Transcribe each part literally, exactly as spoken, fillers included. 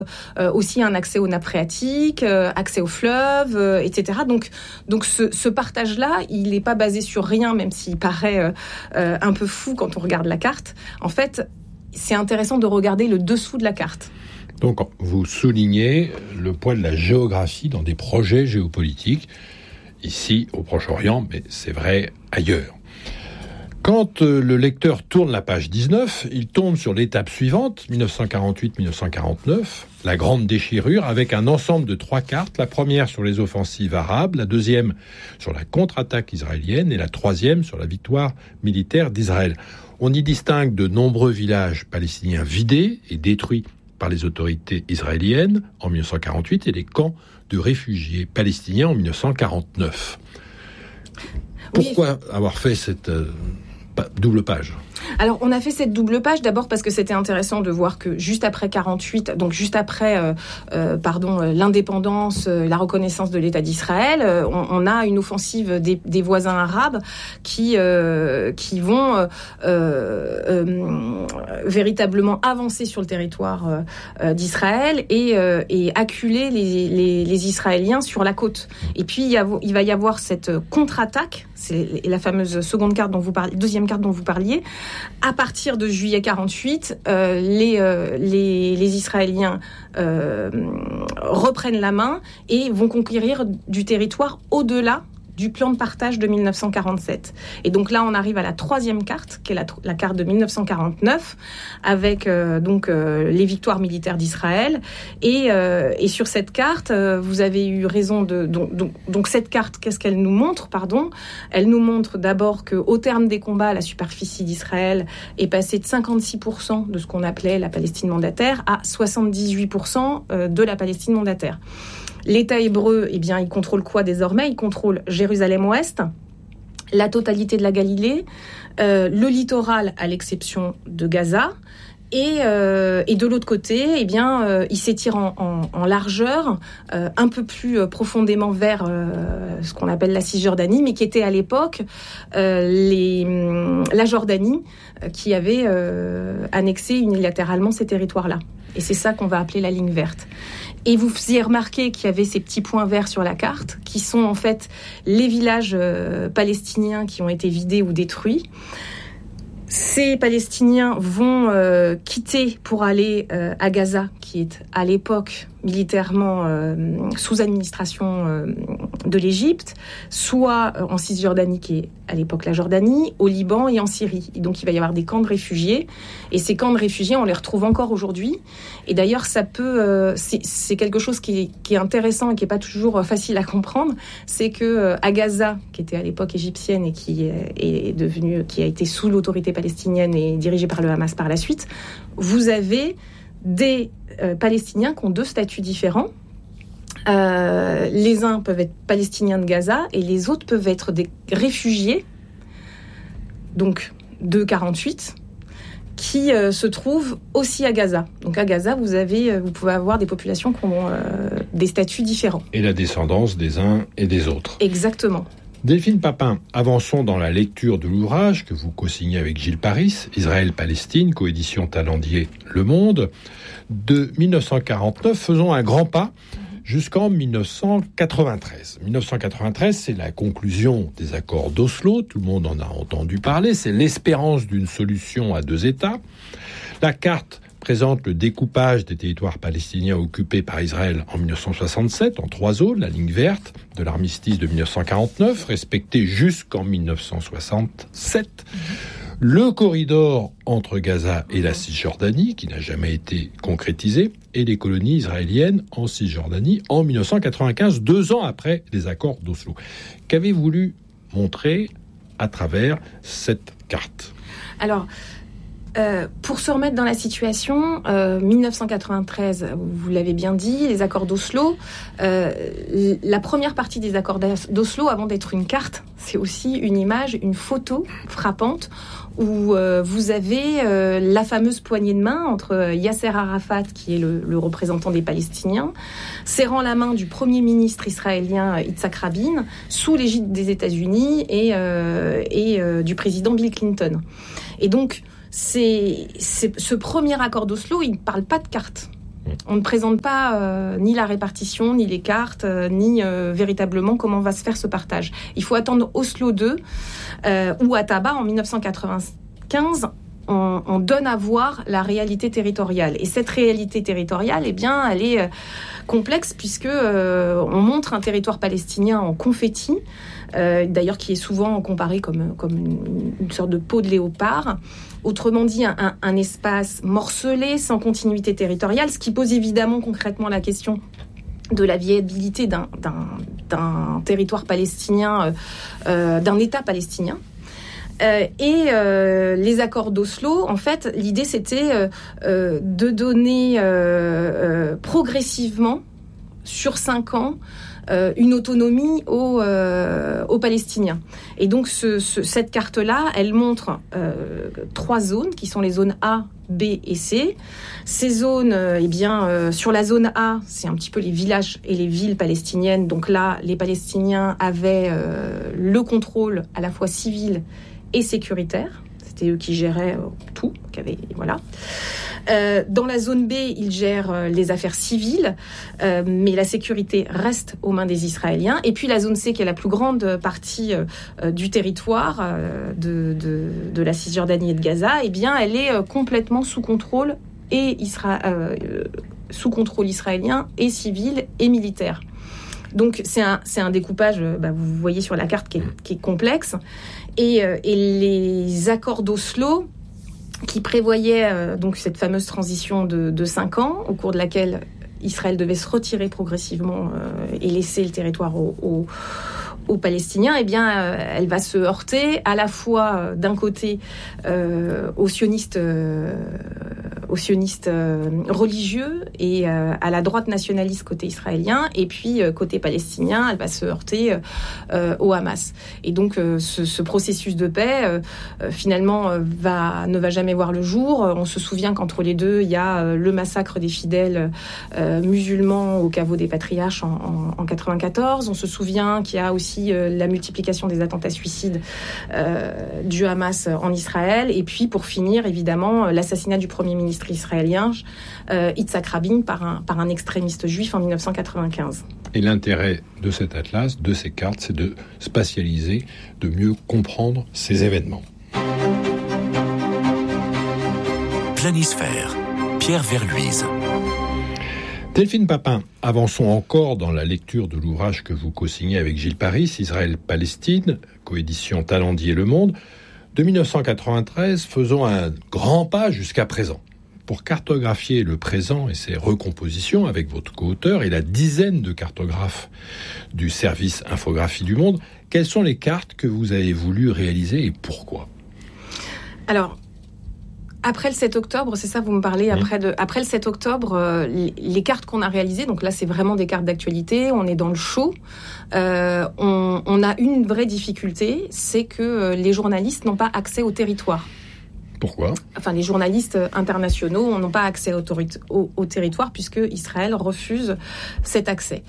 euh, aussi un accès aux nappes phréatiques, euh, accès aux fleuves, euh, et cetera. Donc, donc ce, ce partage-là, il n'est pas basé sur rien, même s'il paraît euh, euh, un peu fou quand on regarde la carte. En fait, c'est intéressant de regarder le dessous de la carte. Donc, vous soulignez le poids de la géographie dans des projets géopolitiques, ici au Proche-Orient, mais c'est vrai ailleurs. Quand euh, le lecteur tourne la page dix-neuf, il tombe sur l'étape suivante, dix-neuf cent quarante-huit dix-neuf cent quarante-neuf, la grande déchirure, avec un ensemble de trois cartes, la première sur les offensives arabes, la deuxième sur la contre-attaque israélienne et la troisième sur la victoire militaire d'Israël. On y distingue de nombreux villages palestiniens vidés et détruits par les autorités israéliennes en dix-neuf cent quarante-huit et les camps de réfugiés palestiniens en dix-neuf cent quarante-neuf. Pourquoi oui. avoir fait cette euh, double page ? Alors, on a fait cette double page d'abord parce que c'était intéressant de voir que juste après quarante-huit, donc juste après, euh, euh, pardon, l'indépendance, euh, la reconnaissance de l'État d'Israël, euh, on, on a une offensive des, des voisins arabes qui euh, qui vont euh, euh, véritablement avancer sur le territoire euh, d'Israël et, euh, et acculer les, les, les Israéliens sur la côte. Et puis il, y a, il va y avoir cette contre-attaque, c'est la fameuse seconde carte dont vous parliez, deuxième carte dont vous parliez. À partir de juillet quarante-huit, euh, les, euh, les, les Israéliens euh, reprennent la main et vont conquérir du territoire au-delà du plan de partage de dix-neuf cent quarante-sept. Et donc là, on arrive à la troisième carte, qui est la, la carte de dix-neuf cent quarante-neuf, avec euh, donc euh, les victoires militaires d'Israël. Et, euh, et sur cette carte, euh, vous avez eu raison de... Donc, donc, donc cette carte, qu'est-ce qu'elle nous montre, pardon ? Elle nous montre d'abord qu'au terme des combats, la superficie d'Israël est passée de cinquante-six pour cent de ce qu'on appelait la Palestine mandataire à soixante-dix-huit pour cent de la Palestine mandataire. L'État hébreu, eh bien, il contrôle quoi désormais ? Il contrôle Jérusalem-Ouest, la totalité de la Galilée, euh, le littoral à l'exception de Gaza. Et, euh, et de l'autre côté, eh bien, euh, il s'étire en, en, en largeur, euh, un peu plus euh, profondément vers euh, ce qu'on appelle la Cisjordanie, mais qui était à l'époque euh, les, la Jordanie, euh, qui avait euh, annexé unilatéralement ces territoires-là. Et c'est ça qu'on va appeler la ligne verte. Et vous faisiez remarquer qu'il y avait ces petits points verts sur la carte, qui sont en fait les villages euh, palestiniens qui ont été vidés ou détruits. Ces Palestiniens vont euh, quitter pour aller euh, à Gaza, qui est à l'époque militairement euh, sous administration euh, de l'Égypte, soit en Cisjordanie, qui est à l'époque la Jordanie, au Liban et en Syrie. Et donc il va y avoir des camps de réfugiés. Et ces camps de réfugiés, on les retrouve encore aujourd'hui. Et d'ailleurs, ça peut, euh, c'est, c'est quelque chose qui est, qui est intéressant et qui n'est pas toujours facile à comprendre. C'est que euh, à Gaza, qui était à l'époque égyptienne et qui est, est devenue, qui a été sous l'autorité palestinienne et dirigée par le Hamas par la suite, vous avez des euh, Palestiniens qui ont deux statuts différents. Euh, les uns peuvent être palestiniens de Gaza et les autres peuvent être des réfugiés, donc de quarante-huit, qui euh, se trouvent aussi à Gaza. Donc à Gaza, vous avez, vous pouvez avoir des populations qui ont euh, des statuts différents. Et la descendance des uns et des autres. Exactement. Delphine Papin, avançons dans la lecture de l'ouvrage que vous co-signez avec Gilles Paris, Israël-Palestine, coédition Talendier Le Monde. De dix-neuf cent quarante-neuf, faisons un grand pas jusqu'en dix-neuf cent quatre-vingt-treize. dix-neuf cent quatre-vingt-treize, c'est la conclusion des accords d'Oslo, tout le monde en a entendu parler, c'est l'espérance d'une solution à deux États. La carte présente le découpage des territoires palestiniens occupés par Israël en dix-neuf cent soixante-sept en trois zones, la ligne verte de l'armistice de dix-neuf cent quarante-neuf, respectée jusqu'en dix-neuf cent soixante-sept. Le corridor entre Gaza et la Cisjordanie, qui n'a jamais été concrétisé, et les colonies israéliennes en Cisjordanie en dix-neuf cent quatre-vingt-quinze, deux ans après les accords d'Oslo. Qu'avez-vous voulu montrer à travers cette carte ? Alors, Euh, pour se remettre dans la situation, euh, dix-neuf cent quatre-vingt-treize, vous l'avez bien dit, les accords d'Oslo. Euh, la première partie des accords d'Oslo, avant d'être une carte, c'est aussi une image, une photo frappante où euh, vous avez euh, la fameuse poignée de main entre Yasser Arafat, qui est le, le représentant des Palestiniens, serrant la main du Premier ministre israélien Yitzhak Rabin, sous l'égide des États-Unis et, euh, et euh, du président Bill Clinton. Et donc, C'est, c'est, ce premier accord d'Oslo, il ne parle pas de carte. On ne présente pas euh, ni la répartition, ni les cartes, euh, ni euh, véritablement comment va se faire ce partage. Il faut attendre Oslo deux, euh, où à Taba, en dix-neuf cent quatre-vingt-quinze, on, on donne à voir la réalité territoriale. Et cette réalité territoriale, eh bien, elle est euh, complexe, puisque euh, on montre un territoire palestinien en confetti, euh, d'ailleurs qui est souvent comparé comme, comme une, une sorte de peau de léopard. Autrement dit, un, un, un espace morcelé, sans continuité territoriale, ce qui pose évidemment concrètement la question de la viabilité d'un, d'un, d'un territoire palestinien, euh, euh, d'un État palestinien. Euh, et euh, les accords d'Oslo, en fait, l'idée c'était euh, euh, de donner euh, euh, progressivement, sur cinq ans, Euh, une autonomie aux, euh, aux Palestiniens. Et donc ce, ce, cette carte-là, elle montre euh, trois zones qui sont les zones A, B et C. Ces zones, euh, eh bien, euh, sur la zone A, c'est un petit peu les villages et les villes palestiniennes. Donc là, les Palestiniens avaient euh, le contrôle à la fois civil et sécuritaire. C'était eux qui géraient euh, tout. Qui avaient, voilà. Euh, dans la zone B, ils gèrent euh, les affaires civiles, euh, mais la sécurité reste aux mains des Israéliens. Et puis la zone C, qui est la plus grande partie euh, du territoire euh, de, de, de la Cisjordanie et de Gaza, eh bien, elle est euh, complètement sous contrôle et isra- euh, sous contrôle israélien et civil et militaire. Donc c'est un, c'est un découpage, bah, vous voyez sur la carte, qui est, qui est complexe. Et, euh, et les accords d'Oslo, qui prévoyait euh, donc cette fameuse transition de, de cinq ans, au cours de laquelle Israël devait se retirer progressivement euh, et laisser le territoire aux, aux, aux Palestiniens, eh bien, euh, elle va se heurter à la fois euh, d'un côté euh, aux sionistes, euh, aux sionistes euh, religieux et euh, à la droite nationaliste côté israélien, et puis euh, côté palestinien, elle va se heurter euh, au Hamas. Et donc, euh, ce, ce processus de paix, euh, euh, finalement, euh, va, ne va jamais voir le jour. On se souvient qu'entre les deux, il y a euh, le massacre des fidèles euh, musulmans au caveau des Patriarches en, en, en quatre-vingt-quatorze. On se souvient qu'il y a aussi euh, la multiplication des attentats suicides euh, du Hamas en Israël. Et puis, pour finir, évidemment, l'assassinat du Premier ministre israélien, euh, Yitzhak Rabin, par un, par un extrémiste juif en dix-neuf cent quatre-vingt-quinze. Et l'intérêt de cet atlas, de ces cartes, c'est de spatialiser, de mieux comprendre ces événements. Planisphère, Pierre Verluise. Delphine Papin, avançons encore dans la lecture de l'ouvrage que vous co-signez avec Gilles Paris, Israël-Palestine, coédition Talendier Le Monde. De dix-neuf cent quatre-vingt-treize, faisons un grand pas jusqu'à présent. Pour cartographier le présent et ses recompositions avec votre co-auteur et la dizaine de cartographes du service Infographie du Monde, quelles sont les cartes que vous avez voulu réaliser et pourquoi ? Alors, après le sept octobre, c'est ça, vous me parlez, après, de, après le sept octobre, euh, les, les cartes qu'on a réalisées, donc là c'est vraiment des cartes d'actualité, on est dans le show, euh, on, on a une vraie difficulté, c'est que euh, les journalistes n'ont pas accès au territoire. Pourquoi ? Enfin, les journalistes internationaux n'ont pas accès au, au, au territoire puisque Israël refuse cet accès.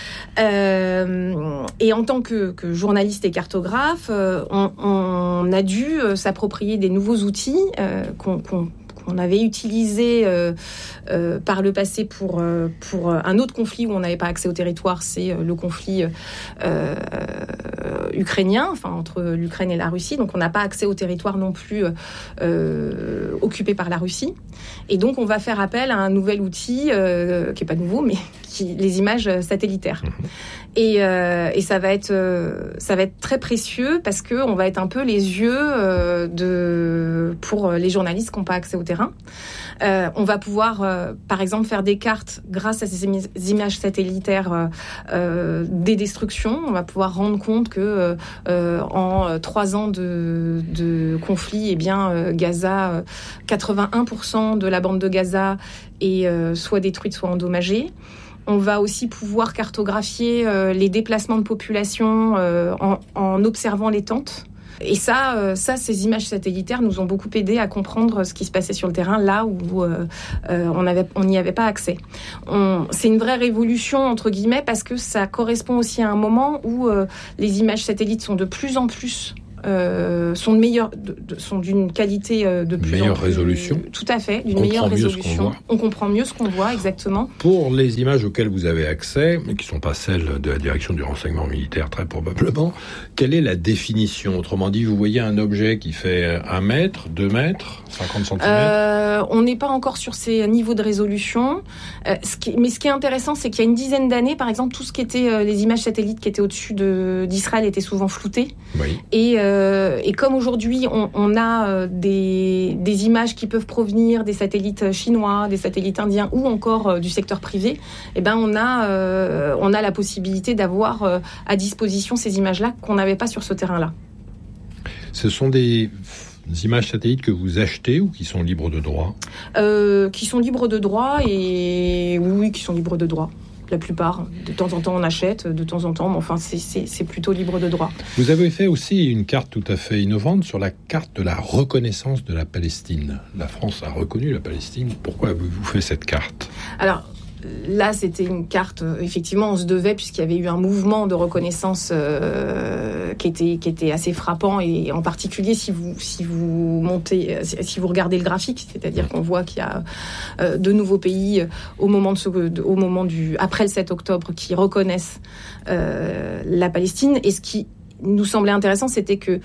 Euh, et en tant que, que journaliste et cartographe, euh, on, on a dû euh, s'approprier des nouveaux outils euh, qu'on, qu'on qu'on avait utilisé euh, euh, par le passé pour, euh, pour un autre conflit où on n'avait pas accès au territoire, c'est euh, le conflit euh, euh, ukrainien, enfin entre l'Ukraine et la Russie. Donc on n'a pas accès au territoire non plus euh, occupé par la Russie. Et donc on va faire appel à un nouvel outil euh, qui n'est pas nouveau, mais qui, les images satellitaires. Et, euh, et ça va être euh, ça va être très précieux parce que on va être un peu les yeux euh, de pour les journalistes qui n'ont pas accès au terrain. Euh, on va pouvoir, euh, par exemple, faire des cartes grâce à ces images satellitaires euh, euh, des destructions. On va pouvoir rendre compte que euh, en trois ans de, de conflit, eh bien euh, Gaza, euh, quatre-vingt-un pour cent de la bande de Gaza est euh, soit détruite, soit endommagée. On va aussi pouvoir cartographier euh, les déplacements de population euh, en, en observant les tentes. Et ça, euh, ça, ces images satellitaires nous ont beaucoup aidé à comprendre ce qui se passait sur le terrain, là où euh, euh, on avait, on n'y avait pas accès. On, c'est une vraie révolution, entre guillemets, parce que ça correspond aussi à un moment où euh, les images satellites sont de plus en plus euh, sont de meilleure, de, de, sont d'une qualité euh, de plus meilleure en plus, résolution. Tout à fait, d'une on meilleure résolution. On comprend mieux ce qu'on voit, exactement. Pour les images auxquelles vous avez accès, mais qui ne sont pas celles de la direction du renseignement militaire très probablement, quelle est la définition? Autrement dit, vous voyez un objet qui fait un mètre, deux mètres, cinquante centimètres euh, On n'est pas encore sur ces niveaux de résolution. Euh, ce qui, mais ce qui est intéressant, c'est qu'il y a une dizaine d'années, par exemple, tout ce qui était euh, les images satellites qui étaient au-dessus de, d'Israël étaient souvent floutées. Oui. Et, euh, et comme aujourd'hui, on, on a euh, des, des images qui peuvent provenir des satellites chinois, des satellites indiens ou encore euh, du secteur privé, eh ben on a, euh, on a la possibilité d'avoir euh, à disposition ces images-là qu'on n'avait pas sur ce terrain-là. Ce sont des images satellites que vous achetez ou qui sont libres de droit ? euh, Qui sont libres de droit et oui, oui, qui sont libres de droit. La plupart. De temps en temps, on achète, de temps en temps, mais enfin, c'est, c'est, c'est plutôt libre de droit. Vous avez fait aussi une carte tout à fait innovante sur la carte de la reconnaissance de la Palestine. La France a reconnu la Palestine. Pourquoi avez-vous fait cette carte ? Alors, là, c'était une carte, effectivement, on se devait, puisqu'il y avait eu un mouvement de reconnaissance euh, qui, était, qui était assez frappant, et en particulier si vous, si vous montez, si vous regardez le graphique, c'est-à-dire qu'on voit qu'il y a euh, de nouveaux pays euh, au moment de ce, de, au moment du, après le sept octobre qui reconnaissent euh, la Palestine. Et ce qui nous semblait intéressant, c'était que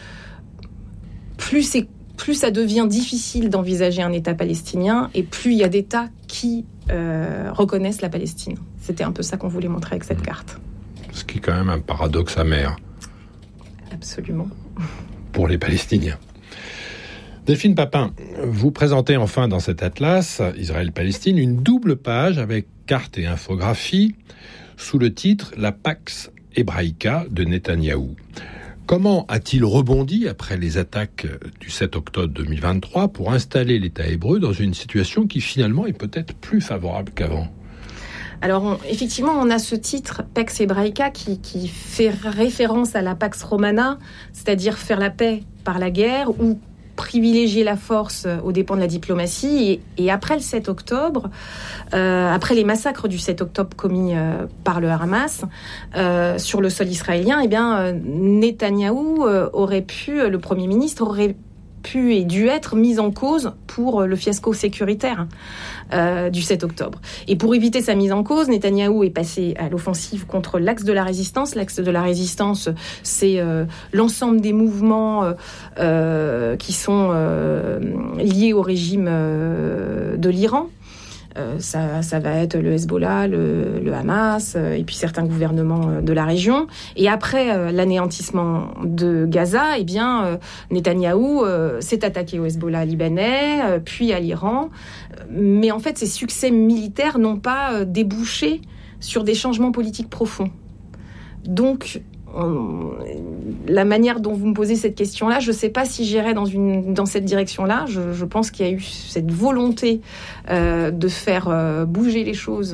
plus c'est plus ça devient difficile d'envisager un État palestinien et plus il y a d'États qui euh, reconnaissent la Palestine. C'était un peu ça qu'on voulait montrer avec cette carte. Ce qui est quand même un paradoxe amer. Absolument. Pour les Palestiniens. Delphine Papin, vous présentez enfin dans cet atlas, Israël-Palestine, une double page avec carte et infographie sous le titre « La Pax Hebraïca de Netanyahou ». Comment a-t-il rebondi après les attaques du sept octobre deux mille vingt-trois pour installer l'État hébreu dans une situation qui finalement est peut-être plus favorable qu'avant ? Alors, on, effectivement, on a ce titre, Pax Hebraïca, qui, qui fait référence à la Pax Romana, c'est-à-dire faire la paix par la guerre ou privilégier la force aux dépens de la diplomatie. Et, et après le sept octobre, euh, après les massacres du sept octobre commis euh, par le Hamas euh, sur le sol israélien, eh bien, euh, Netanyahou euh, aurait pu, le Premier ministre aurait pu et dû être mis en cause pour le fiasco sécuritaire euh, du sept octobre. Et pour éviter sa mise en cause, Netanyahou est passé à l'offensive contre l'axe de la résistance. L'axe de la résistance, c'est euh, l'ensemble des mouvements euh, euh, qui sont euh, liés au régime euh, de l'Iran. Euh, ça, ça va être le Hezbollah, le, le Hamas, euh, et puis certains gouvernements euh, de la région. Et après euh, l'anéantissement de Gaza, eh bien, euh, Netanyahou euh, s'est attaqué au Hezbollah libanais, euh, puis à l'Iran. Mais en fait, ces succès militaires n'ont pas euh, débouché sur des changements politiques profonds. Donc, on, la manière dont vous me posez cette question-là, je ne sais pas si j'irais dans, une, dans cette direction-là. Je, je pense qu'il y a eu cette volonté euh, de faire euh, bouger les choses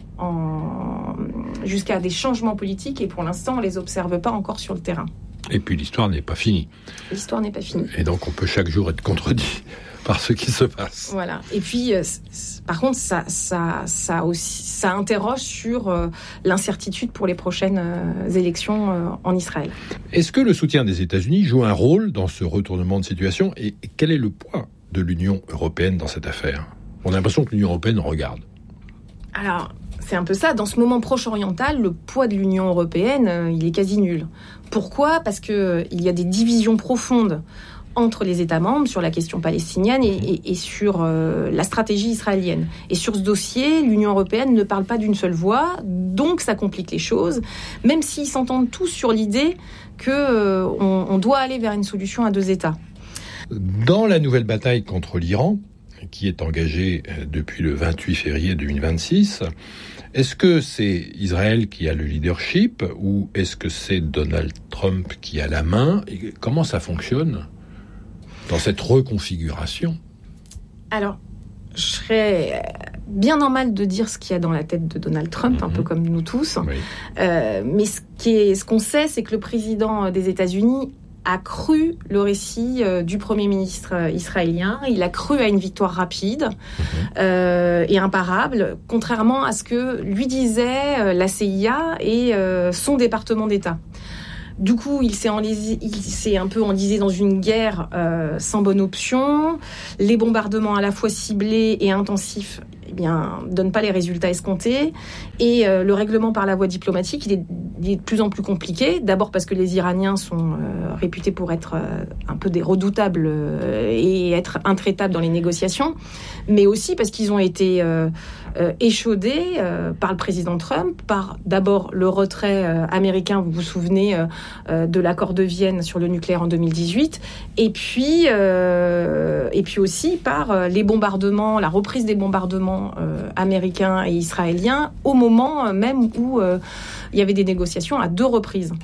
en, jusqu'à des changements politiques, et pour l'instant, on ne les observe pas encore sur le terrain. Et puis l'histoire n'est pas finie. L'histoire n'est pas finie. Et donc on peut chaque jour être contredit par ce qui se passe. Voilà. Et puis, euh, par contre, ça, ça, ça aussi, ça interroge sur euh, l'incertitude pour les prochaines euh, élections euh, en Israël. Est-ce que le soutien des États-Unis joue un rôle dans ce retournement de situation, et, et quel est le poids de l'Union européenne dans cette affaire ? On a l'impression que l'Union européenne regarde. Alors, c'est un peu ça. Dans ce moment proche-oriental, le poids de l'Union européenne, euh, il est quasi nul. Pourquoi ? Parce que euh, il y a des divisions profondes entre les États membres sur la question palestinienne et, et, et sur euh, la stratégie israélienne. Et sur ce dossier, l'Union européenne ne parle pas d'une seule voix, donc ça complique les choses, même s'ils s'entendent tous sur l'idée qu'on euh, on doit aller vers une solution à deux États. Dans la nouvelle bataille contre l'Iran, qui est engagée depuis le vingt-huit février deux mille vingt-six, est-ce que c'est Israël qui a le leadership ou est-ce que c'est Donald Trump qui a la main ? Et comment ça fonctionne dans cette reconfiguration ? Alors, je serais bien normal de dire ce qu'il y a dans la tête de Donald Trump, mmh. un peu comme nous tous. Oui. Euh, mais ce, qui est, ce qu'on sait, c'est que le président des États-Unis a cru le récit euh, du Premier ministre euh, israélien. Il a cru à une victoire rapide mmh. euh, et imparable, contrairement à ce que lui disait euh, la C I A et euh, son département d'État. Du coup, il s'est, enlisé, il s'est un peu enlisé dans une guerre euh, sans bonne option. Les bombardements à la fois ciblés et intensifs eh bien, donnent pas les résultats escomptés. Et euh, le règlement par la voie diplomatique, il est, il est de plus en plus compliqué. D'abord parce que les Iraniens sont euh, réputés pour être euh, un peu des redoutables euh, et être intraitables dans les négociations. Mais aussi parce qu'ils ont été euh, euh, échaudés euh, par le président Trump, par d'abord le retrait euh, américain, vous vous souvenez, euh, euh, de l'accord de Vienne sur le nucléaire en deux mille dix-huit, et puis, euh, et puis aussi par euh, les bombardements, la reprise des bombardements euh, américains et israéliens au moment même où euh, il y avait des négociations à deux reprises.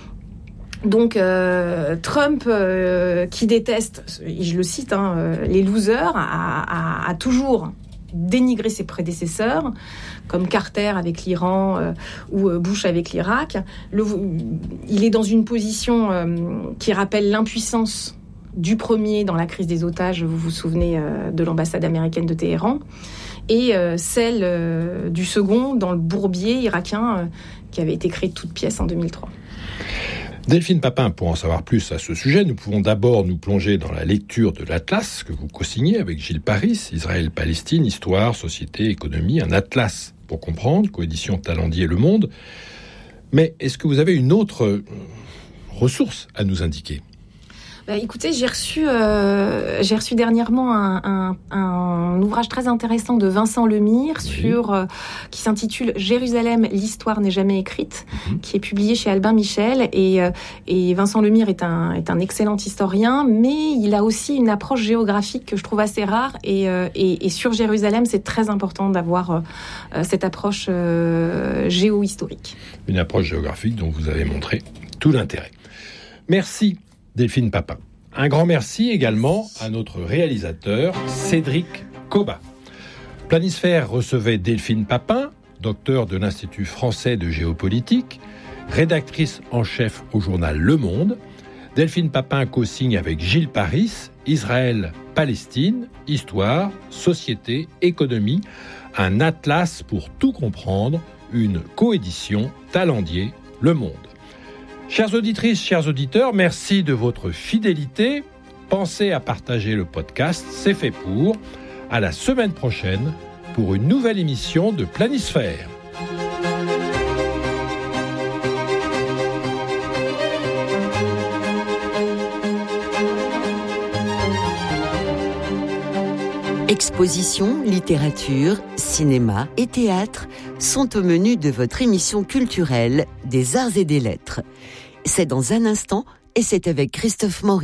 Donc euh, Trump, euh, qui déteste, et je le cite, hein, euh, les losers, a, a, a toujours dénigré ses prédécesseurs, comme Carter avec l'Iran euh, ou Bush avec l'Irak. Le, il est dans une position euh, qui rappelle l'impuissance du premier dans la crise des otages, vous vous souvenez euh, de l'ambassade américaine de Téhéran, et euh, celle euh, du second dans le bourbier irakien euh, qui avait été créé de toutes pièces en deux mille trois. Delphine Papin, pour en savoir plus à ce sujet, nous pouvons d'abord nous plonger dans la lecture de l'Atlas que vous co-signez avec Gilles Paris, Israël-Palestine, Histoire, Société, Économie, un atlas pour comprendre, coédition Talendier Le Monde. Mais est-ce que vous avez une autre ressource à nous indiquer ? Bah, écoutez, j'ai reçu, euh, j'ai reçu dernièrement un, un, un ouvrage très intéressant de Vincent Lemire, oui. sur, euh, qui s'intitule « Jérusalem, l'histoire n'est jamais écrite mmh. », qui est publié chez Albin Michel. Et, euh, et Vincent Lemire est un, est un excellent historien, mais il a aussi une approche géographique que je trouve assez rare. Et, euh, et, et sur Jérusalem, c'est très important d'avoir euh, cette approche euh, géo-historique. Une approche géographique dont vous avez montré tout l'intérêt. Merci Delphine Papin. Un grand merci également à notre réalisateur Cédric Coba. Planisphère recevait Delphine Papin, docteur de l'Institut français de géopolitique, rédactrice en chef au journal Le Monde. Delphine Papin co-signe avec Gilles Paris, Israël-Palestine, Histoire, Société, Économie, un atlas pour tout comprendre, une coédition Talendier Le Monde. Chères auditrices, chers auditeurs, merci de votre fidélité. Pensez à partager le podcast, c'est fait pour. À la semaine prochaine pour une nouvelle émission de Planisphère. Expositions, littérature, cinéma et théâtre sont au menu de votre émission culturelle des Arts et des Lettres. C'est dans un instant et c'est avec Christophe Maury.